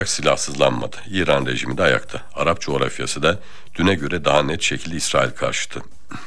silahsızlanmadı. İran rejimi de ayakta. Arap coğrafyası da düne göre daha net şekilde İsrail karşıtı.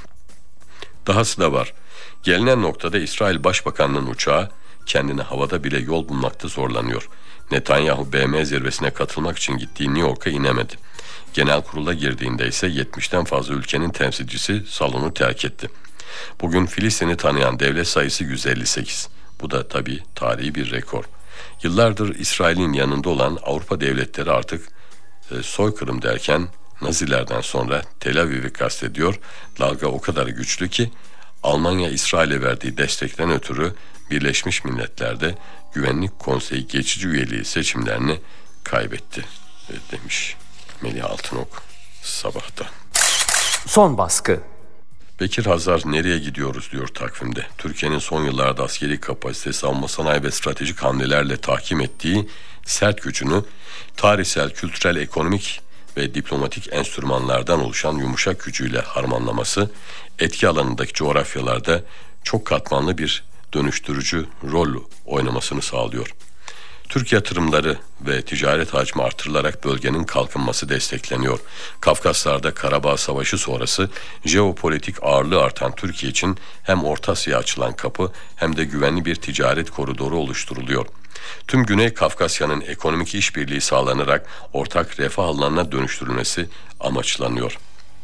Dahası da var. Gelinen noktada İsrail Başbakanlığı'nın uçağı kendine havada bile yol bulmakta zorlanıyor. Netanyahu BM zirvesine katılmak için gittiği New York'a inemedi. Genel kurula girdiğinde ise 70'ten fazla ülkenin temsilcisi salonu terk etti. Bugün Filistin'i tanıyan devlet sayısı 158. Bu da tabii tarihi bir rekor. Yıllardır İsrail'in yanında olan Avrupa devletleri artık soykırım derken Nazilerden sonra Tel Aviv'i kastediyor. Dalga o kadar güçlü ki Almanya İsrail'e verdiği destekten ötürü Birleşmiş Milletler'de Güvenlik Konseyi geçici üyeliği seçimlerini kaybetti demiş Melih Altınok Sabah'ta. Son baskı. Bekir Hazar nereye gidiyoruz diyor takvimde. Türkiye'nin son yıllarda askeri kapasite, savunma sanayi ve stratejik hamlelerle tahkim ettiği sert gücünü tarihsel, kültürel, ekonomik ve diplomatik enstrümanlardan oluşan yumuşak gücüyle harmanlaması, etki alanındaki coğrafyalarda çok katmanlı bir dönüştürücü rol oynamasını sağlıyor. Türk yatırımları ve ticaret hacmi artırılarak bölgenin kalkınması destekleniyor. Kafkaslar'da Karabağ Savaşı sonrası jeopolitik ağırlığı artan Türkiye için hem Orta Asya'ya açılan kapı hem de güvenli bir ticaret koridoru oluşturuluyor. Tüm Güney Kafkasya'nın ekonomik işbirliği sağlanarak ortak refah alanlarına dönüştürülmesi amaçlanıyor.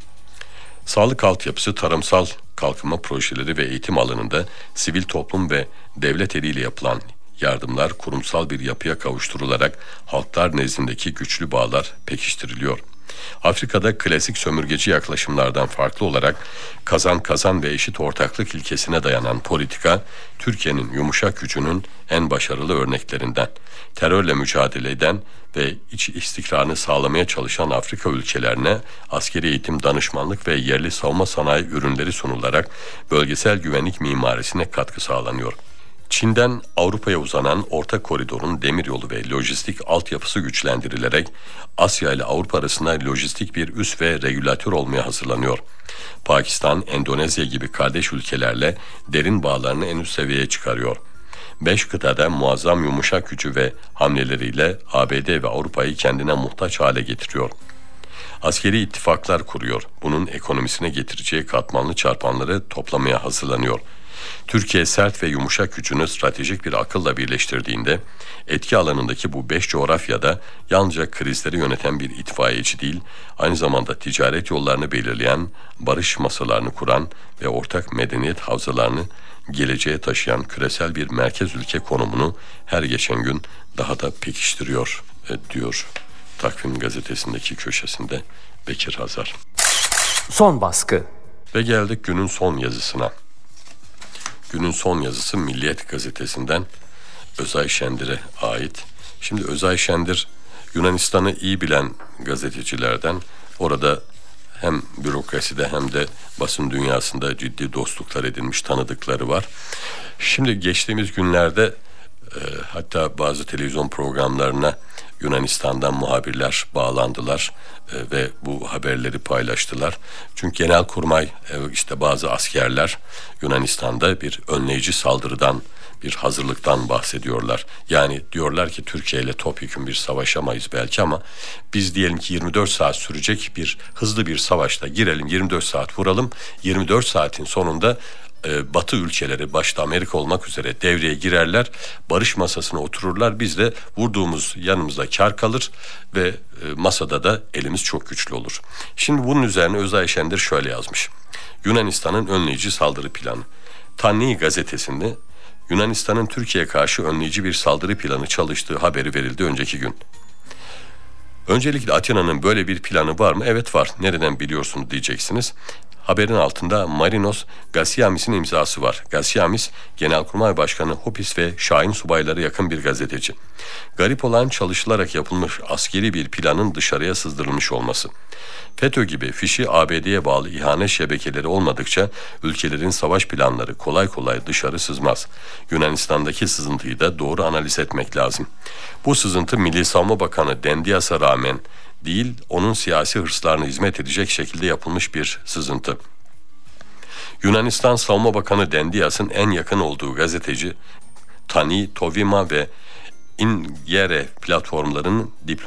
Sağlık altyapısı, tarımsal kalkınma projeleri ve eğitim alanında sivil toplum ve devlet eliyle yapılan yardımlar kurumsal bir yapıya kavuşturularak halklar nezdindeki güçlü bağlar pekiştiriliyor. Afrika'da klasik sömürgeci yaklaşımlardan farklı olarak kazan kazan ve eşit ortaklık ilkesine dayanan politika, Türkiye'nin yumuşak gücünün en başarılı örneklerinden. Terörle mücadele eden ve iç istikrarını sağlamaya çalışan Afrika ülkelerine askeri eğitim, danışmanlık ve yerli savunma sanayi ürünleri sunularak bölgesel güvenlik mimarisine katkı sağlanıyor. Çin'den Avrupa'ya uzanan orta koridorun demiryolu ve lojistik altyapısı güçlendirilerek Asya ile Avrupa arasında lojistik bir üs ve regülatör olmaya hazırlanıyor. Pakistan, Endonezya gibi kardeş ülkelerle derin bağlarını en üst seviyeye çıkarıyor. 5 kıtada muazzam yumuşak gücü ve hamleleriyle ABD ve Avrupa'yı kendine muhtaç hale getiriyor. Askeri ittifaklar kuruyor. Bunun ekonomisine getireceği katmanlı çarpanları toplamaya hazırlanıyor. Türkiye sert ve yumuşak gücünü stratejik bir akılla birleştirdiğinde etki alanındaki bu 5 coğrafyada yalnızca krizleri yöneten bir itfaiyeci değil, aynı zamanda ticaret yollarını belirleyen, barış masalarını kuran ve ortak medeniyet havzalarını geleceğe taşıyan küresel bir merkez ülke konumunu her geçen gün daha da pekiştiriyor diyor Takvim gazetesindeki köşesinde Bekir Hazar. Son baskı. Ve geldik günün son yazısına. Günün son yazısı Milliyet gazetesinden Özay Şendir'e ait. Şimdi Özay Şendir Yunanistan'ı iyi bilen gazetecilerden. Orada hem bürokraside hem de basın dünyasında ciddi dostluklar edinmiş tanıdıkları var. Şimdi geçtiğimiz günlerde hatta bazı televizyon programlarına Yunanistan'dan muhabirler bağlandılar ve bu haberleri paylaştılar. Çünkü Genelkurmay işte bazı askerler Yunanistan'da bir önleyici saldırıdan, bir hazırlıktan bahsediyorlar. Yani diyorlar ki Türkiye ile topyekün bir savaşamayız belki ama biz diyelim ki 24 saat sürecek bir hızlı bir savaşta girelim, 24 saat vuralım. 24 saatin sonunda Batı ülkeleri başta Amerika olmak üzere devreye girerler, barış masasına otururlar. Biz de vurduğumuz yanımızda kar kalır ve masada da elimiz çok güçlü olur. Şimdi bunun üzerine Özay Şendir şöyle yazmış. Yunanistan'ın önleyici saldırı planı. Tanni gazetesinde Yunanistan'ın Türkiye'ye karşı önleyici bir saldırı planı çalıştığı haberi verildi önceki gün. Öncelikle Atina'nın böyle bir planı var mı? Evet var. Nereden biliyorsunuz diyeceksiniz. Haberin altında Marinos Gassiamis'in imzası var. Gassiamis, Genelkurmay Başkanı Hopis ve Şahin subaylara yakın bir gazeteci. Garip olan çalışılarak yapılmış askeri bir planın dışarıya sızdırılmış olması. FETÖ gibi fişi ABD'ye bağlı ihanet şebekeleri olmadıkça ülkelerin savaş planları kolay kolay dışarı sızmaz. Yunanistan'daki sızıntıyı da doğru analiz etmek lazım. Bu sızıntı Milli Savunma Bakanı Dendias'a rağmen değil, onun siyasi hırslarına hizmet edecek şekilde yapılmış bir sızıntı. Yunanistan Savunma Bakanı Dendias'ın en yakın olduğu gazeteci Tani, Tovima ve İngere platformlarının diplomatik